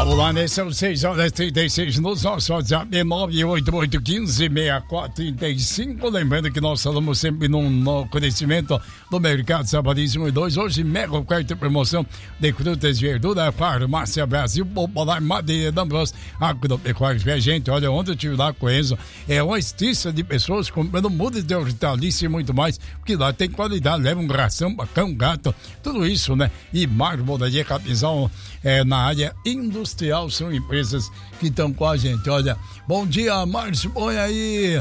Vamos lá, né? São 6h36 no nosso WhatsApp, 988156435. Lembrando que nós falamos sempre no conhecimento do Mercado Sabadíssimo 2. Hoje, mega oferta de promoção de frutas e verduras, Farmácia Brasil, Popular, Madeira, D'Ambros, Agropecuária. Gente, olha, ontem eu estive lá com o Enzo, é uma estiça de pessoas comprando mudas de hortaliça e muito mais, porque lá tem qualidade, leva um ração, cão, gato, tudo isso, né? E Marmoraria Capizão, na área industrial, são empresas que estão com a gente. Olha, bom dia, Márcio, põe aí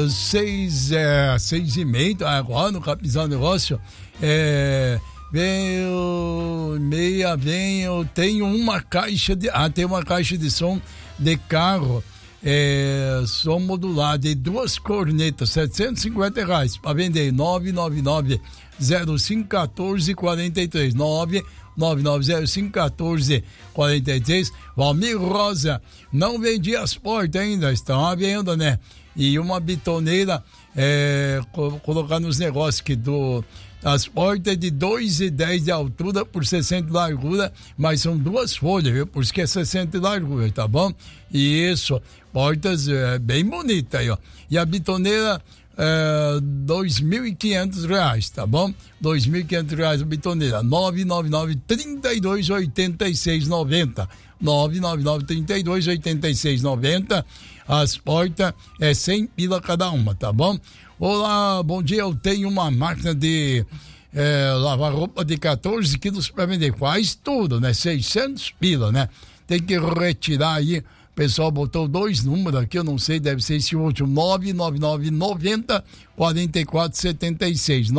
6h30 agora no Capizão Negócio. Eu tenho uma caixa de tem uma caixa de som de carro, som modular de 2 cornetas, R$750 para vender. 999-0514-43 999-0514-43. Valmir Rosa, não vendi as portas ainda, estão à venda, né? E uma bitoneira colocar nos negócios que as portas de 2,10 de altura por 60 de largura, mas são 2 folhas, viu? Por isso que é 60 de largura, tá bom? E isso, portas bem bonitas aí, ó. E a bitoneira, R$2.500, tá bom? R$2.500 a bitoneira. 999-328690. 999-328690. As portas 100 pila cada uma, tá bom? Olá, bom dia, eu tenho uma máquina de lavar roupa de 14 quilos para vender. Faz tudo, né? 600 pila, né? Tem que retirar aí. O pessoal botou 2 números aqui, eu não sei, deve ser esse último, 999-90-4476,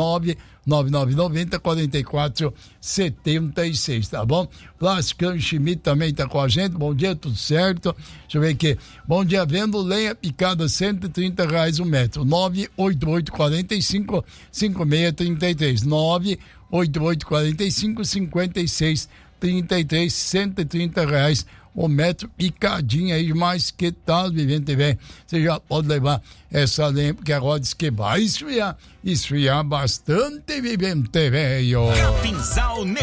999-90-4476, tá bom? Plasticão Schmidt também tá com a gente, bom dia, tudo certo? Deixa eu ver aqui, bom dia, vendo lenha picada, R$130 o metro, 988-45-5633, 988-45-5633, R$130 o metro picadinho aí, mas que tal, Vivente TV? Você já pode levar essa lenha, porque agora diz que vai esfriar bastante, Vivente TV.